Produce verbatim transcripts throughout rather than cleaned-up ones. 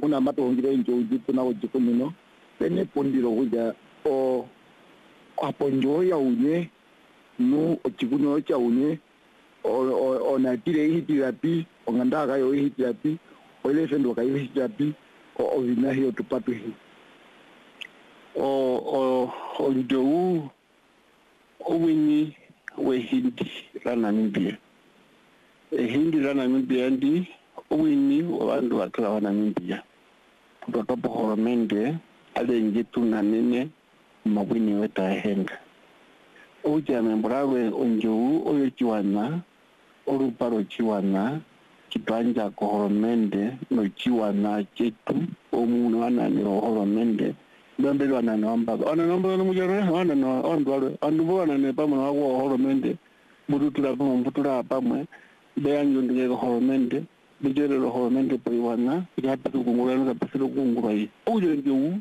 kuna matongire njoji tuna ujikunino pene pondiro kuja o aponjo ya unye no ochikuno cha unye o na tire hitirapi onganda ka yo hitirapi ole sendo ka yo hitirapi o ovina hiyo tupatu hi o o olidou owini we hindi la Namibia e hindi la Namibia ndi owini wabantu bakala wa Namibia kutoka Horomende ale ngitu na nene mabwini weta henga oja membrawe onjou oyo chiwana oruparo chiwana kitanja ko Horomende no chiwana chetu omuntu wanani Horomende ndambele wanani wamba ona nomba no mujana ona no ondwale andubona ne pamwe wako Horomende budutula pamwe mbutula pamwe beyanyo ndike ko Horomende bijere lo Horomende paiwana yata kungura no kapesero kungura yi oje njou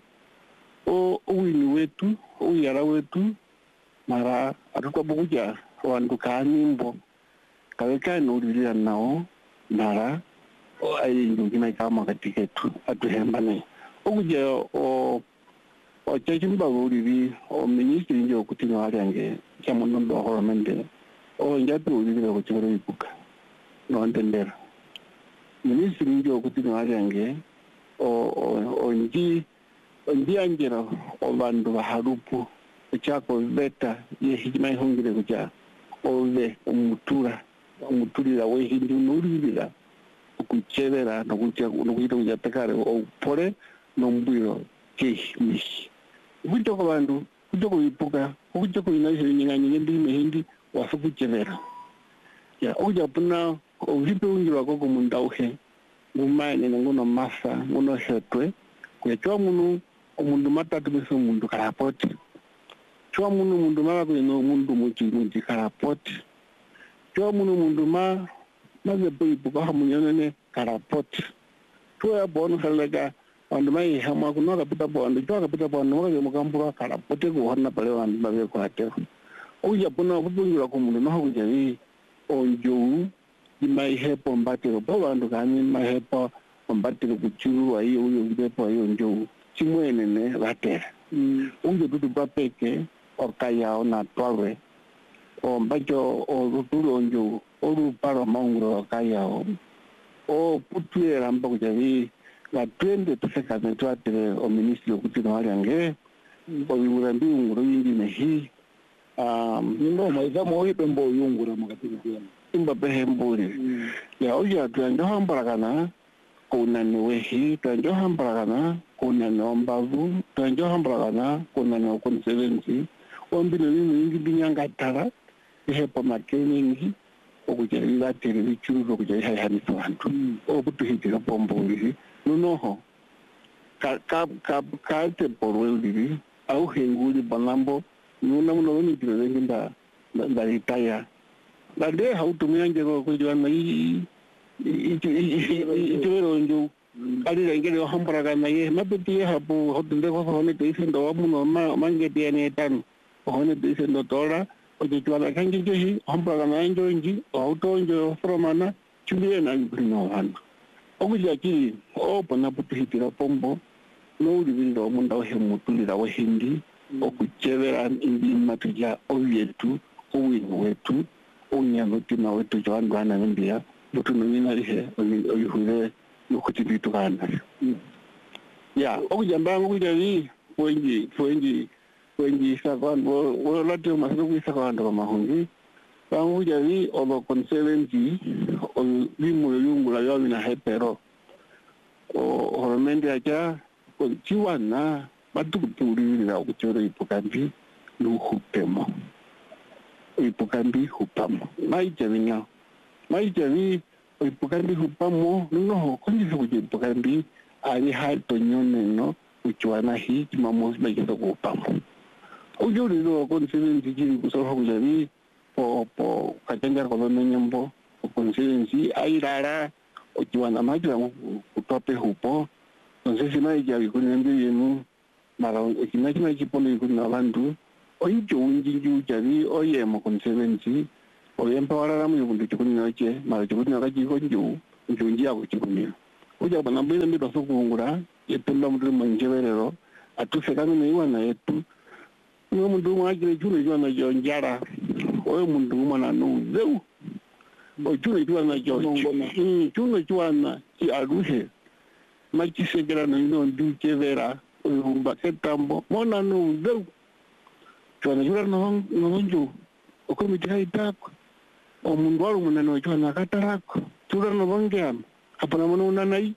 o uwini wetu uyara wetu mara atuka bukuja wandu kanimbo kaweka no ulira nao mara o ayi ndukina kama katiketu atuhembane okuja o o chachimba uliri o ministry njo kutina waliange kama ndo Horomende o njatu uliri ko chiro ipuka no ndendera ministry njo kutina waliange o o nji ndi anjera obandu baharupu chako beta ye hijima hongire kuja ove umutura umutulira we hindi nuribira kuchebera no kuja no kuja kuja takare o pore no mbiro kishmish kuja ko bandu kuja ko ipuka kuja ko inaje nyinganye ndi mehindi wafu kuchebera ya oja puna o vipe unjira ko kumundauhe ngumane ngono masa ngono hetwe kwechwa munu umundu matatu bese umundu karapoti chwa munu mundu mara kweno mundu muchi muchi karapoti chwa munu mundu ma maze boy buka hamunyane karapoti chwa bono halaga andu mai hama kuno kapita bondo chwa kapita bondo mo mukambura karapoti ko honna pale wandu babe ko ate uya puno kubungira ko mundu no kujawi onjo imai hepo mbatero bo wandu kani mai hepo mbatero kuchuru ayo uyo ndepo ayo njo chimwene ne batera unge dudu bapeke orkaya ona twawe o mbajo o ruturo onjo o ruparo mongro orkaya o o putuera mbago javi la twende tufeka metwatere o ministro kutino waliange o yurambi unguro yindi nehi um ndo maiza mo ipembo yungura makatini kuya imba behemburi ya oja tuanjo hambarakana kuna niwehi tuanjo hambarakana kuna nombavu tuanjo hambarakana kuna no conservancy ombile ni ngi binyanga tara ihepo makeningi okujeri bateri bichuru okujeri hayani santu okutuhitira pomboli nunoho ka ka ka ka te porweli au henguli banambo nuna muno ni tire nginda ndaritaya bade hautumia ngero kujana i itero njo ali ngero hambaraga na ye mabeti hapo hotunde ko hone tese ndo muno ma mangeti ene tan hone tese ndo tora ojitwala kangi nji hambaraga na njo nji auto njo fromana chubie na ngino handu okuja ki o pana putuhitira pombo no ulibindo munda hemutulira wa hindi okuchebera indi matuja oyetu owinu wetu onyango tina wetu jwandu ana ndia butu nina ihe oyuhure nokutibitu kana ya okuja mbangu kuja ni wengi wengi wengi sakando wala tu maso kwisakando kama hongi bangu kuja ni obo conservancy o limu yungula yo na hepero o Horomende aja konchiwana batukutulira okuchoro ipokambi nuhupemo ipokambi hupamo maijaminya maijami ipokambi hupamo nuno konjisa kuje ipokambi ari hato nyone no uchiwana hi mamos bajeto hupamo ujuri no konsidensi jiri kusoha kujami po po kachangar kolone nyambo konsidensi airara uchiwana majira kutope hupo entonces si mai jawi kunembi yenu mara ikina kina kipolo kuna bandu oyijo unjinju jawi oyemo conservancy oyempa wala ramu yukundu chikuni nache mara chikuni nakaji konju njunji yako chikuni uja bana mbele mbele sokungura yepemba mtu mwenjewerero atusekana ne iwana yetu no mundu mwajire june jwana jonjara oyo mundu mwana no zeu o june jwana jonjona june jwana ki aruhe machisekera no ino ndukevera umba ketambo mona no zeu jwana jura no no njo okomitira itako o mundu walo munano jwana katarako jura no bongea apana mwana unanai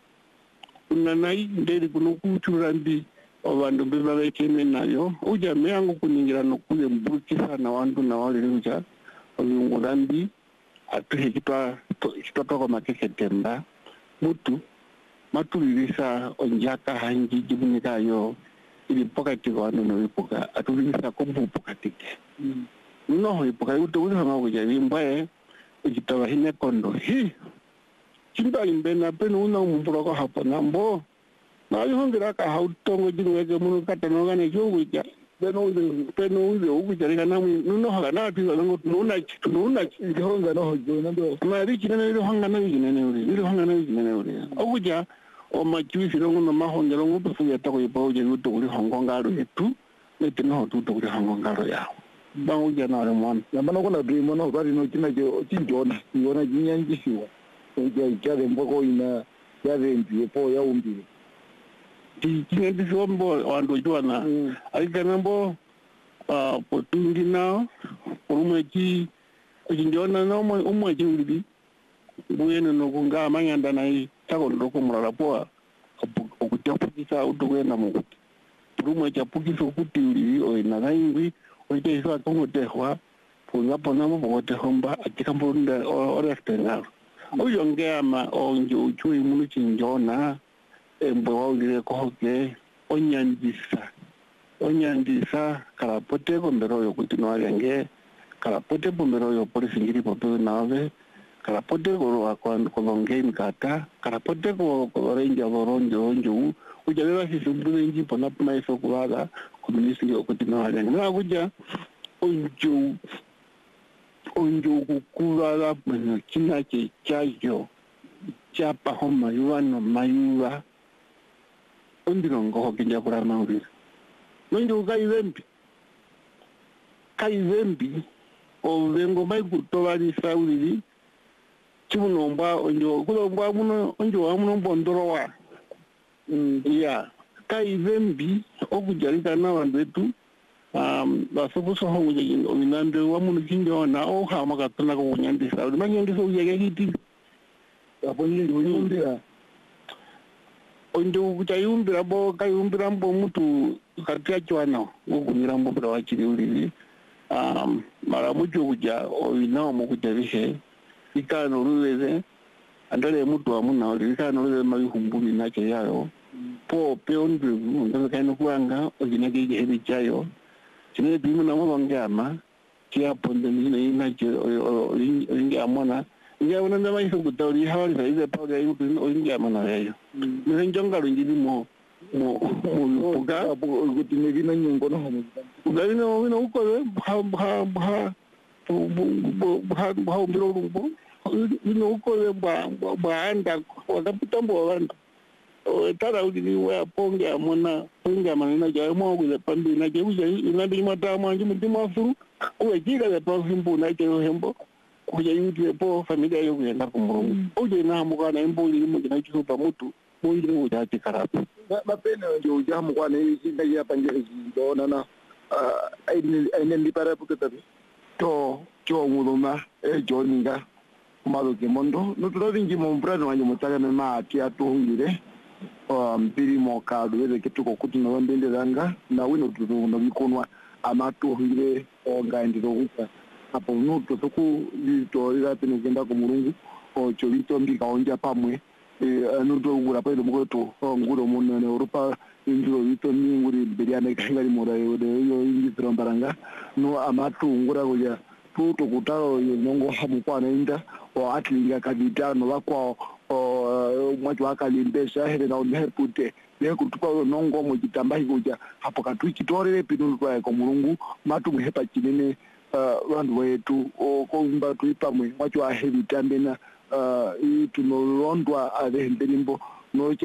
unanai nderi kuno kuchura mbi abantu bebabekene nayo uja meyangu kuningira nokule mbukisa na wantu na wale uja oyungurambi atuhe kitwa kitwa kwa makeke temba mutu matulirisa onjaka hanji jibunika yo ili pokati kwa wanu no ipoka atulirisa kumbu pokatike mm. no ipoka uto uli hama kuja limbaye ujitawa hine kondo hi chinda imbena penu una umpuroko hapo nambo na yongira ka hautongo jinweke munu katano gane joguja beno ude beno ude uguja rika namu nuno haga na tizo ngo nuna chitu nuna honga no hojo nando ma riki nene ro hanga na riki nene uri ro hanga na riki nene uri uguja o ma chiwi ro ngo ma honga ro ngo to ya to ko bo je uto uri hongo ngaro yetu nete no to uri hongo ngaro ya ba uja na re mon ya bana ko na dream no bari no china je chinjona yona jinyanjisiwa uja ikare mboko ina ya rembi po ya umbi tikinga disombo wandu jwana alikana mbo ah potundi nao umwechi ujinjona na umwe umwechi uribi buyene no kunga manyanda nai tako ndoko murara poa okutapukisa utokwenda mukuti umwechi apukisa kuti uribi oina gaingwi oite iso atongotehwa punga pona mo botehomba atikambonda orestengalo uyongea ma onjo uchui munu chinjona embwe waulire kohoke onyandisa onyandisa karapote kombero yo kuti no alenge karapote bombero yo polisi ngiri pope nave karapote ko akwando kolonge nkata karapote ko korenja boronjo onjo ujabeba sisumbule nji pona pona iso kulala komunisi yo kuti no alenge na kuja onjo onjo kukulala mwenye kina che chajo chapa homa yuano mayuwa ondirongo hokinja kura mauri nonjo kaivembi kaivembi o vengo mai kutovani sauriri chimunomba onjo kulomba muno onjo wa muno bondoro wa mm ya kaivembi okujarika na wandetu um basobuso honje yin ominande wa muno kinjo na o ha makatana ko nyandi sauri manyandi so yege hiti aponi ndiyundira onjo kutayumbira bo kayumbira mbo mutu katia chwana ukunyira mbo bra wachiri uri um mara mujo kuja oina mo kujarishe ikano ruweze andale mutu amuna uri ikano ruweze mabihumbuni nache yayo po peondu ndo kaino kuanga ogina geje hedi chayo chine bimu na mo bangama kia ponde ni nache oringe amona ya una ndama iso kutauri hawali sa ize pa ga yuko oringe amona yayo ni njonga runjidi mo mo mo puga gutine gina nyongo no homo ugali no no uko ha ha ha ha ha umbiro rumbo no uko ba ba anda ko da putambo wanda o tara udini wa ponge amona ponge amana na ja mo gule pambi na je uje ina bi mata mo ngi mutima furu o jiga le pa fimbu na je hembo kuja yuti po familia yo kwenda kumurungu uje na mukana imbuli mujina chupa mutu mundi uja tikarapu bapena ndio uja mukana izinda ya panje ndona na aine aine ndipara pukatabi to cho nguluma e joninga kumalo ke mondo no turingi mo mbrano wanyu mutaka me mati atuhungire um piri mo kadu ere ketuko kuti no ndende ranga na wino tutu no bikonwa amatuhungire onga ndiro kupa apo no toku litorira pene kenda ku Mulungu o cholito mbika onja pamwe eh no to ngura pa ndo to nguro munene Europa indiro ito nguri beriane kangali mora yo de yo ingi trombaranga no amatu ngura kuja tuto kutaro yo nongo hamu kwa nenda o atlinga kadita no wakwa o mwacho akalimbesha hele na onhepute ne kutupa nongo mo kitamba hikuja hapo katuikitorere pinu kwa ko Mulungu matu mhepa chinene vandu wetu okomba tuipamwe mwacho ahevitambena uh, i tunolondwa ade hendelimbo no